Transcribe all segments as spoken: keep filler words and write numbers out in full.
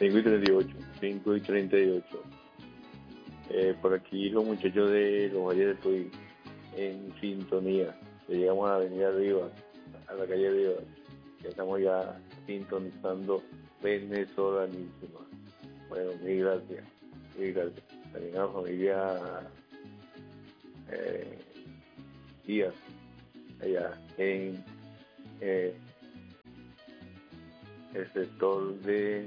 cinco y treinta y ocho. cinco y treinta y ocho. Eh, por aquí los muchachos de los Valles del Tuy en sintonía. Ya llegamos a la avenida Rivas, a la calle Rivas. Ya estamos ya sintonizando venezolanísima. Bueno, mil gracias. Mil gracias. También a la familia eh, Díaz, allá en eh, el sector de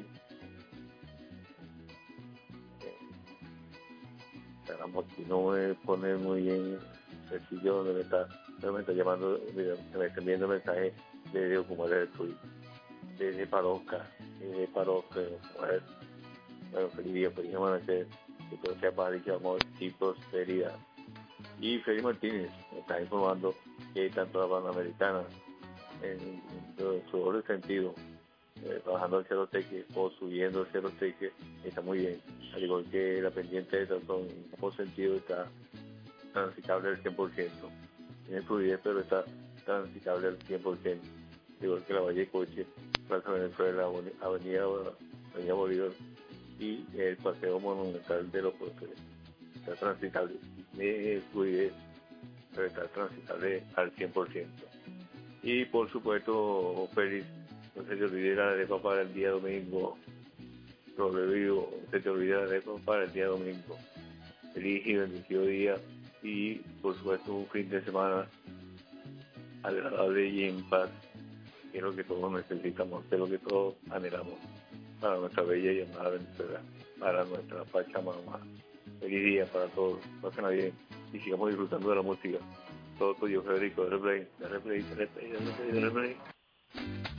caramba, aquí no me pone muy bien el sitio donde me está, me está llamando, me está enviando mensajes de como del Tuy, desde Parosca, desde Parosca, mujer. Bueno, feliz día, feliz amanecer, que todo sea paz y amor y prosperidad. Y Freddy Martínez me está informando que tanto la Panamericana, en, en su doble sentido, eh, trabajando el Cerro Teque o subiendo el Cerro Teque, está muy bien. Al igual que la pendiente de Tazón, en ambos sentidos está transitable al cien por ciento. Tiene fluidez, pero está transitable al cien por ciento. Al igual que la Valle de Coche, Plaza Venezuela, Avenida, Avenida Bolívar y el Paseo Monumental de los Próceres. Está transitable, tiene fluidez, pero está transitable al cien por ciento. Y por supuesto, feliz, no se te olvide la arepa para el día domingo. Sobrevivo, no se te olvide la arepa para el día domingo. Feliz y bendecido día y por supuesto un fin de semana agradable y en paz, que es lo que todos necesitamos, que es lo que todos anhelamos para nuestra bella y amada Venezuela, para nuestra Pachamama. Feliz día para todos, pásenla bien y sigamos disfrutando de la música. Todo tuyo, Federico, de replay, de replay, de replay, de replay, de replay.